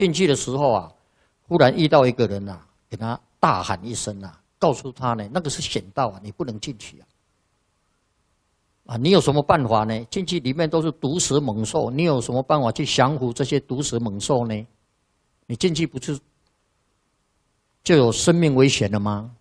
进去的时候啊，忽然遇到一个人啊，给他大喊一声啊，告诉他呢，那个是险道啊，你不能进去啊。啊，你有什么办法呢？进去里面都是毒蛇猛兽，你有什么办法去降服这些毒蛇猛兽呢？你进去不是就有生命危险了吗？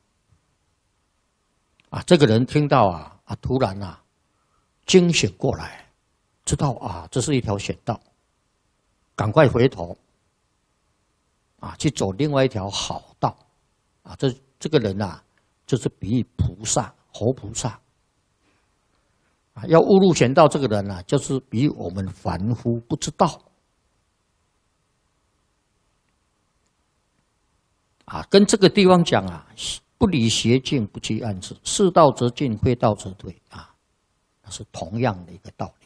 啊，这个人听到啊，突然啊惊醒过来，知道啊这是一条险道，赶快回头啊去走另外一条好道啊。这个人啊，就是比喻菩萨，活菩萨啊，要误入险道。这个人啊，就是比喻我们凡夫不知道啊。跟这个地方讲啊，不离邪径，不拘暗示，是道则进，非道则退啊，那是同样的一个道理。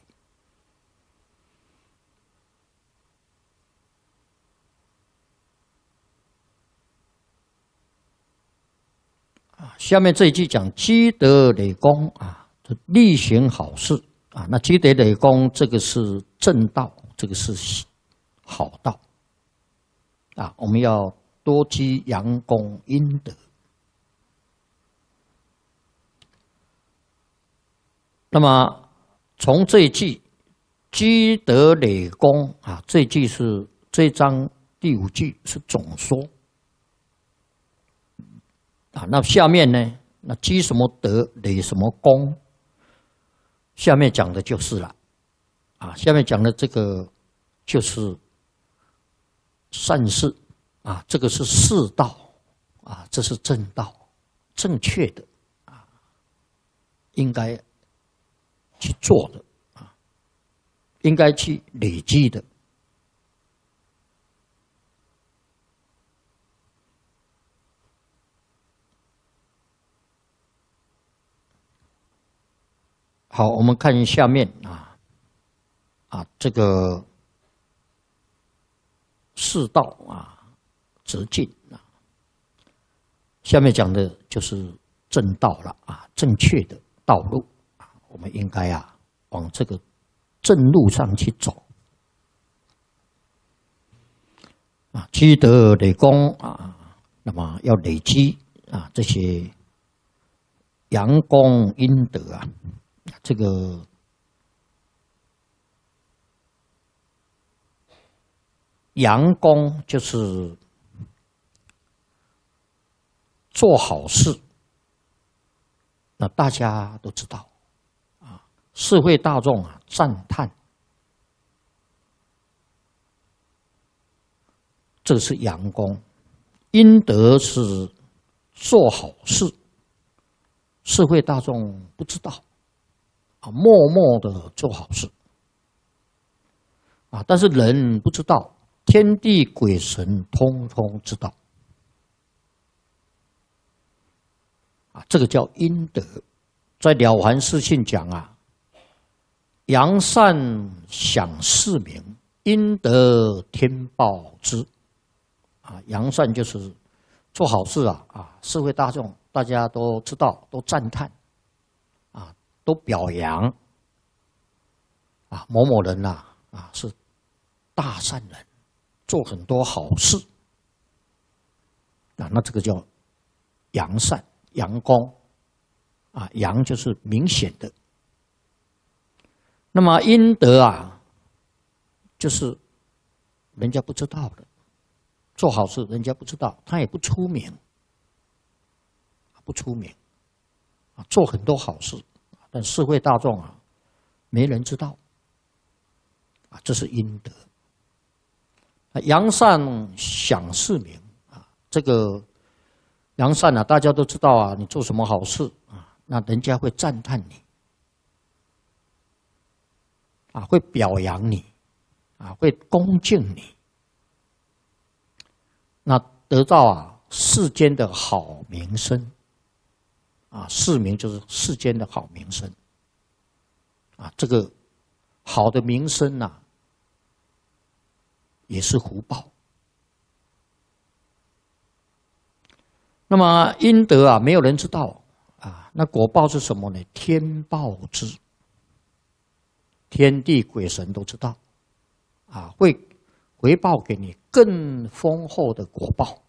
下面这一句讲积德累功啊，力行好事啊。那积德累功，这个是正道，这个是好道啊。我们要多积阳功阴德。那么从这一句积德累功啊，这一句是这一章第5句是总说。啊，那下面呢？那积什么德，累什么功？下面讲的就是了。啊，下面讲的这个就是善事啊，这个是世道啊，这是正道，正确的啊，应该去做的啊，应该去累积的。好，我们看下面这个世道啊，直进啊，下面讲的就是正道了啊，正确的道路啊，我们应该往这个正路上去走啊，积德累功啊，那么要累积啊这些阳功阴德啊。这个阳功就是做好事，那大家都知道啊，社会大众赞叹，这是阳功。阴德是做好事，社会大众不知道。默默的做好事啊，但是人不知道，天地鬼神通通知道啊，这个叫阴德。在《了凡四训》讲扬善享世名，阴德天报之啊。扬善就是做好事社会大众大家都知道，都赞叹都表扬某某人是大善人，做很多好事那这个叫扬善扬功扬就是明显的。那么阴德就是人家不知道的，做好事人家不知道，他也不出名，做很多好事。但社会大众没人知道这是阴德。扬善享世名这个扬善大家都知道你做什么好事那人家会赞叹你会表扬你会恭敬你，那得到世间的好名声。世名就是世间的好名声这个好的名声也是福报。那么阴德没有人知道那果报是什么呢？天报之，天地鬼神都知道会回报给你更丰厚的果报。